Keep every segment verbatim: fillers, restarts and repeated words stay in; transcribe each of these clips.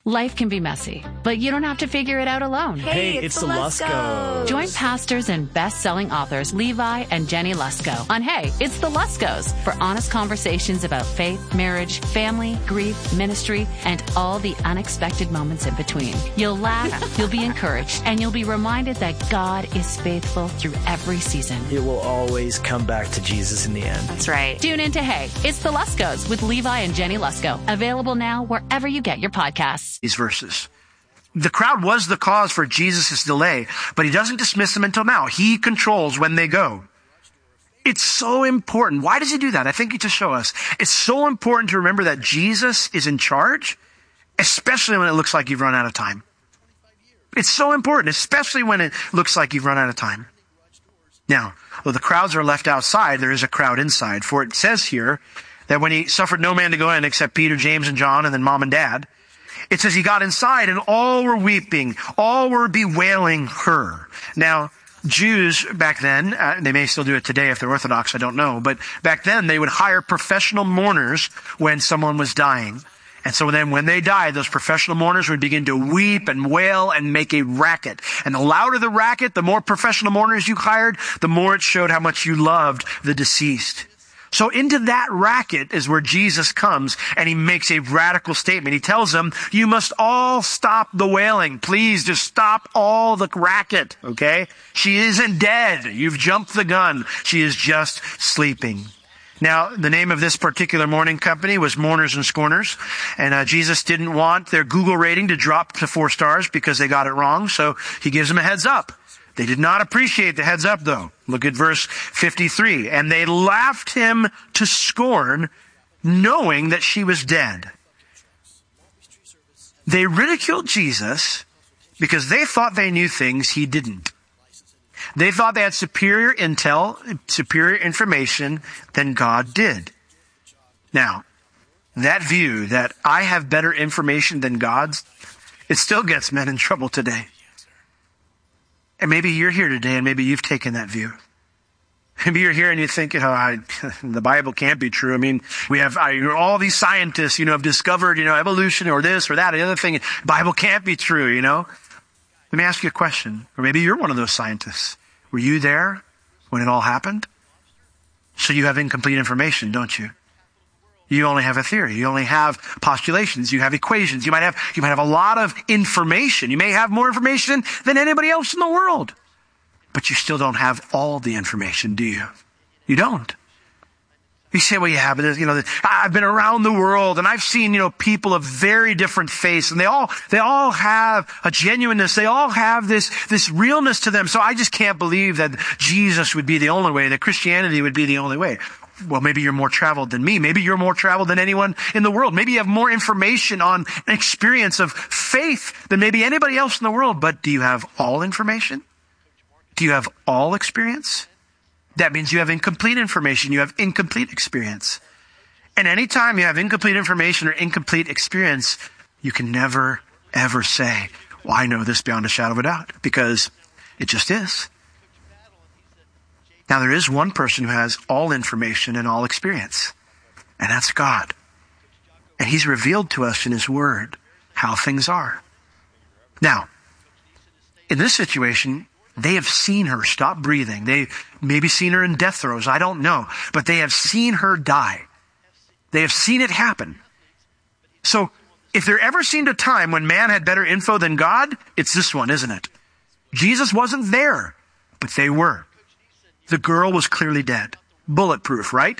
Life can be messy, but you don't have to figure it out alone. Hey, Hey, it's, it's the the Luskos. Join pastors and best-selling authors Levi and Jenny Lusko on Hey, It's the Luskos for honest conversations about faith, marriage, family, grief, ministry, and all the unexpected moments in between. You'll laugh, you'll be encouraged, and you'll be reminded that God is faithful through every season. It will always come back to Jesus in the end. That's right. Tune in to Hey, It's the Luskos with Levi and Jenny Lusko. Available now wherever you get your podcasts. These verses. The crowd was the cause for Jesus' delay, but he doesn't dismiss them until now. He controls when they go. It's so important. Why does he do that? I think to show us. It's so important to remember that Jesus is in charge, especially when it looks like you've run out of time. It's so important, especially when it looks like you've run out of time. Now, though the crowds are left outside, there is a crowd inside. For it says here that when he suffered no man to go in except Peter, James, and John, and then mom and dad, it says he got inside and all were weeping, all were bewailing her. Now, Jews back then, uh, they may still do it today if they're Orthodox, I don't know, but back then they would hire professional mourners when someone was dying. And so then when they died, those professional mourners would begin to weep and wail and make a racket. And the louder the racket, the more professional mourners you hired, the more it showed how much you loved the deceased. So into that racket is where Jesus comes and he makes a radical statement. He tells them, you must all stop the wailing. Please just stop all the racket, okay? She isn't dead. You've jumped the gun. She is just sleeping. Now, the name of this particular mourning company was Mourners and Scorners. And uh, Jesus didn't want their Google rating to drop to four stars because they got it wrong. So he gives them a heads up. They did not appreciate the heads up, though. Look at verse fifty-three. And they laughed him to scorn, knowing that she was dead. They ridiculed Jesus because they thought they knew things he didn't. They thought they had superior intel, superior information than God did. Now, that view that I have better information than God's, it still gets men in trouble today. And maybe you're here today and maybe you've taken that view. Maybe you're here and you think, you know, I, the Bible can't be true. I mean, we have I, all these scientists, you know, have discovered, you know, evolution or this or that or the other thing. The Bible can't be true, you know. Let me ask you a question. Or maybe you're one of those scientists. Were you there when it all happened? So you have incomplete information, don't you? You only have a theory. You only have postulations. You have equations. You might have, you might have a lot of information. You may have more information than anybody else in the world. But you still don't have all the information, do you? You don't. You say, well, you have it. You know, I've been around the world and I've seen, you know, people of very different faiths and they all, they all have a genuineness. They all have this, this realness to them. So I just can't believe that Jesus would be the only way, that Christianity would be the only way. Well, maybe you're more traveled than me. Maybe you're more traveled than anyone in the world. Maybe you have more information on an experience of faith than maybe anybody else in the world. But do you have all information? Do you have all experience? That means you have incomplete information. You have incomplete experience. And anytime you have incomplete information or incomplete experience, you can never, ever say, well, I know this beyond a shadow of a doubt, because it just is. Now, there is one person who has all information and all experience, and that's God. And he's revealed to us in his word how things are. Now, in this situation, they have seen her stop breathing. They maybe seen her in death throes. I don't know. But they have seen her die. They have seen it happen. So if there ever seemed a time when man had better info than God, it's this one, isn't it? Jesus wasn't there, but they were. The girl was clearly dead. Bulletproof, right?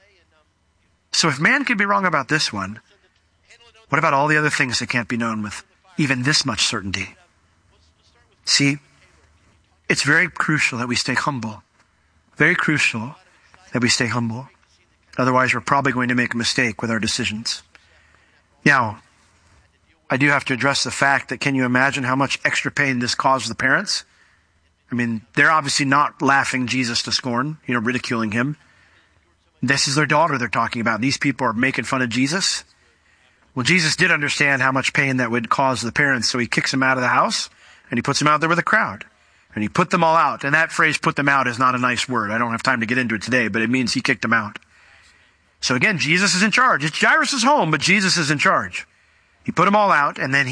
So if man could be wrong about this one, what about all the other things that can't be known with even this much certainty? See, it's very crucial that we stay humble. Very crucial that we stay humble. Otherwise, we're probably going to make a mistake with our decisions. Now, I do have to address the fact that can you imagine how much extra pain this caused the parents? I mean, they're obviously not laughing Jesus to scorn, you know, ridiculing him. This is their daughter they're talking about. These people are making fun of Jesus. Well, Jesus did understand how much pain that would cause the parents, so he kicks them out of the house and he puts them out there with a crowd. And he put them all out. And that phrase, put them out, is not a nice word. I don't have time to get into it today, but it means he kicked them out. So again, Jesus is in charge. It's Jairus' home, but Jesus is in charge. He put them all out, and then he